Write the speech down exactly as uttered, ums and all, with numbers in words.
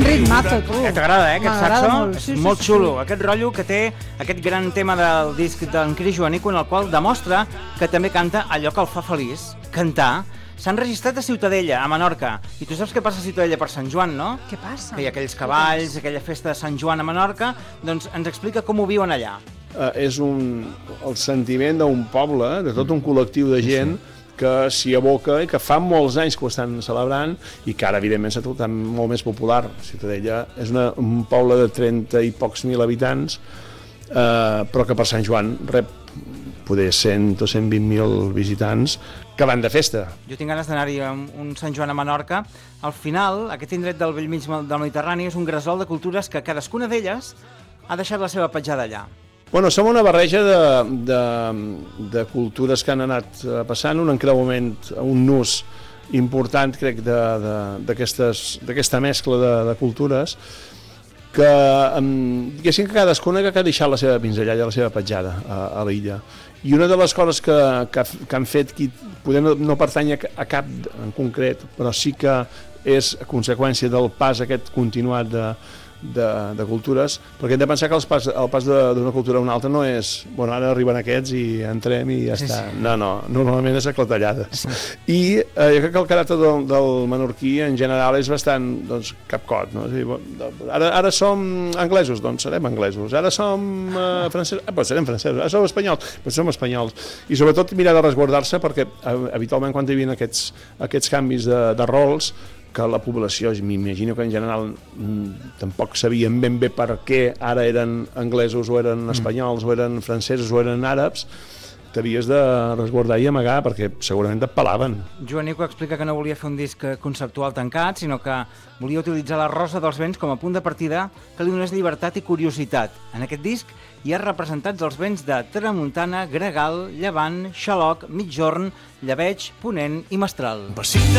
ritmazo, tu. Eh, T'agrada, eh, aquest saxo? Molt. És Sí, sí, molt sí, xulo. sí. Aquest rotllo que té aquest gran tema del disc d'en Cris Joanico, en el qual demostra que també canta allò que el fa feliç, cantar. S'han registrat a Ciutadella, a Menorca. I tu saps què passa a Ciutadella per Sant Joan, no? Què passa? Que hi ha aquells cavalls, aquella festa de Sant Joan a Menorca. Doncs ens explica com ho viuen allà. Uh, és un, el sentiment d'un poble, de tot un col·lectiu de gent que s'hi aboca i que fa molts anys que ho estan celebrant i que ara, evidentment, s'ha tornat molt més popular. Ciutadella és una, un poble de trenta i pocs mil habitants, uh, però que per Sant Joan rep poder cent o cent vint mil visitants que van de festa. Jo tinc ganes d'anar-hi a un Sant Joan a Menorca. Al final, aquest indret del bell mig del Mediterrani és un gresol de cultures que cadascuna d'elles ha deixat la seva petjada allà. Bueno, som una barreja de, de, de cultures que han anat passant, un encreuament, un nus important, crec, d'aquesta mescla de, de cultures, que, diguéssim que cadascuna que ha deixat la seva pinzellada, la seva petjada a, a l'illa. I una de les coses que, que, que han fet, que poder no, no pertany a cap en concret, però sí que és conseqüència del pas aquest continuat de, de, de cultures, perquè hem de pensar que el pas, el pas d'una cultura a una altra no és, bueno, ara arriben aquests i entrem i ja sí, està. Sí. No, no, normalment és a clatellades. I eh, jo crec que el caràcter del, del menorquí en general és bastant, doncs, capcot, no? És a dir, ara, ara som anglesos, doncs serem anglesos. Ara som eh, francesos, eh, doncs serem francesos. Ara som espanyols, doncs som espanyols. I sobretot mirar de resguardar-se perquè eh, habitualment quan hi havia aquests, aquests canvis de, de rols, que la població, m'imagino que en general mm, tampoc sabien ben bé per què ara eren anglesos o eren espanyols o eren francesos o eren àrabs, t'havies de resguardar i amagar perquè segurament et pelaven. Joanico explica que no volia fer un disc conceptual tancat, sinó que volia utilitzar la rosa dels vents com a punt de partida que li donés llibertat i curiositat. En aquest disc hi ha representats els vents de Tramuntana, Gregal, Llevant, Xaloc, Migjorn, Llebeig, Ponent i Mestral.